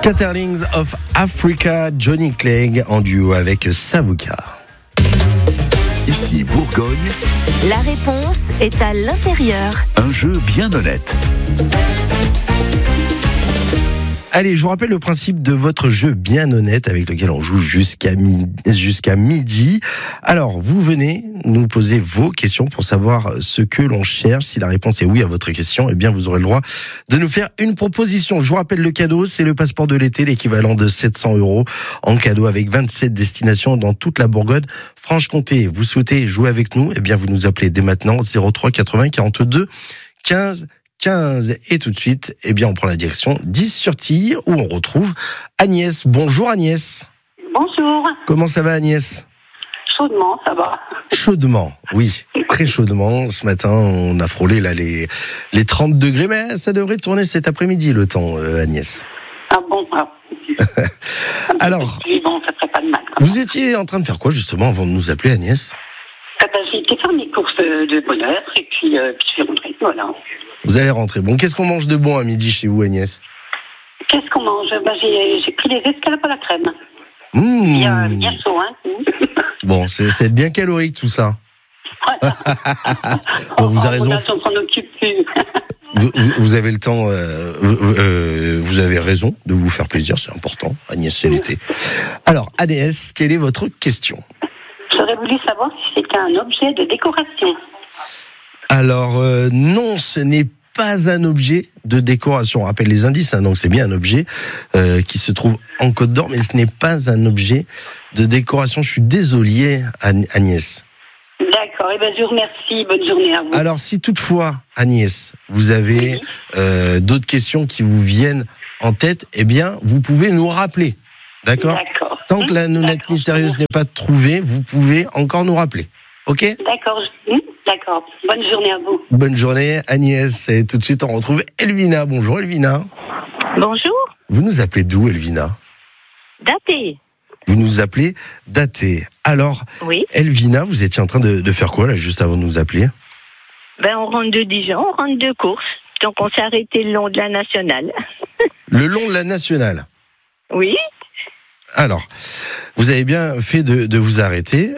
Scatterlings of Africa, Johnny Clegg en duo avec Savuka. Ici Bourgogne, La réponse est à l'intérieur. un jeu bien honnête. Allez, je vous rappelle le principe de votre jeu bien honnête avec lequel on joue jusqu'à midi. Alors, vous venez nous poser vos questions pour savoir ce que l'on cherche. Si la réponse est oui à votre question, eh bien, vous aurez le droit de nous faire une proposition. Je vous rappelle le cadeau, c'est le passeport de l'été, l'équivalent de 700 € en cadeau avec 27 destinations dans toute la Bourgogne-Franche-Comté. Vous souhaitez jouer avec nous? Eh bien, vous nous appelez dès maintenant 03 80 42 15 15. Et tout de suite, eh bien, on prend la direction d'Is-sur-Tille où on retrouve Agnès. Bonjour Agnès. Bonjour. Comment ça va Agnès? Chaudement, ça va. Chaudement, oui, très chaudement. Ce matin, on a frôlé là les 30 degrés, mais ça devrait tourner cet après-midi le temps, Agnès. Ah bon, Alors, bon, ça ferait pas de mal. vous étiez en train de faire quoi justement avant de nous appeler Agnès? J'ai été faire mes courses de bonheur et puis je suis rentrée, voilà. Vous allez rentrer. Bon, qu'est-ce qu'on mange de bon à midi chez vous Agnès? Qu'est-ce qu'on mange? J'ai pris des escalopes à la crème. Bien chaud, hein. Bon, c'est bien calorique tout ça. Ouais. Bon, vous avez raison. On s'en occupe plus. Vous avez le temps, vous avez raison de vous faire plaisir, c'est important. Agnès, c'est l'été. Alors, Agnès, quelle est votre question? J'aurais voulu savoir si c'était un objet de décoration. Alors, non, ce n'est pas un objet de décoration. On rappelle les indices, hein, donc c'est bien un objet qui se trouve en Côte d'Or, mais ce n'est pas un objet de décoration. Je suis désolé, Agnès. D'accord, et je vous remercie. Bonne journée à vous. Alors, si toutefois, Agnès, vous avez d'autres questions qui vous viennent en tête, eh bien, vous pouvez nous rappeler. D'accord? Tant que la nonnette mystérieuse n'est pas trouvée, vous pouvez encore nous rappeler. Ok? D'accord. D'accord. Bonne journée à vous. Bonne journée, Agnès. Et tout de suite, on retrouve Elvina. Bonjour, Elvina. Bonjour. Vous nous appelez d'où, Elvina? Daté. Vous nous appelez Daté. Alors, Oui. Elvina, vous étiez en train de faire quoi, là, juste avant de nous appeler? On rentre de Dijon, on rentre de course. Donc on s'est arrêté le long de la nationale. Le long de la nationale. Oui. Alors, vous avez bien fait de vous arrêter,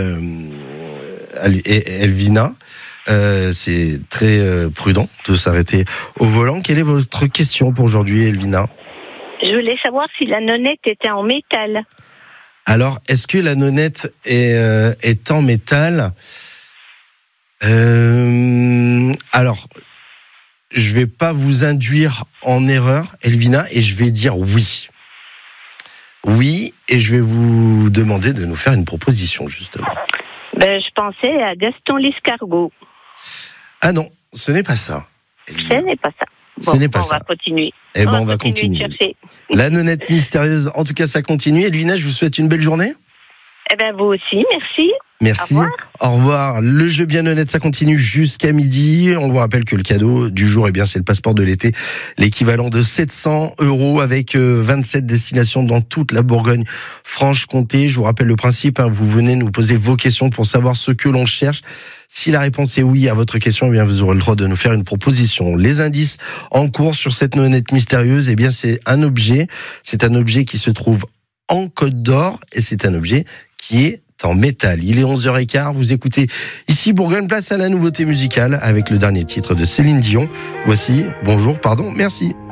Elvina. C'est très prudent de s'arrêter au volant. Quelle est votre question pour aujourd'hui, Elvina? Je voulais savoir si la nonnette était en métal. Alors, est-ce que la nonnette est en métal? Alors, je vais pas vous induire en erreur, Elvina, et je vais dire oui. Oui, et je vais vous demander de nous faire une proposition, justement. Je pensais à Gaston l'escargot. Ah non, ce n'est pas ça. Ce n'est pas ça. Bon, ce n'est pas ça. On va continuer. Eh ben, on va continuer. La nonnette mystérieuse, en tout cas, ça continue. Elvina, je vous souhaite une belle journée. Vous aussi, merci. Merci. Au revoir. Au revoir. Le jeu bien honnête, ça continue jusqu'à midi. On vous rappelle que le cadeau du jour, c'est le passeport de l'été, l'équivalent de 700 € avec 27 destinations dans toute la Bourgogne-Franche-Comté. Je vous rappelle le principe, vous venez nous poser vos questions pour savoir ce que l'on cherche. Si la réponse est oui à votre question, vous aurez le droit de nous faire une proposition. Les indices en cours sur cette nonnette mystérieuse, c'est un objet. C'est un objet qui se trouve en Côte d'Or et c'est un objet qui est en métal. Il est 11h15, vous écoutez ici Bourgogne, place à la nouveauté musicale avec le dernier titre de Céline Dion. Voici Bonjour, pardon, merci.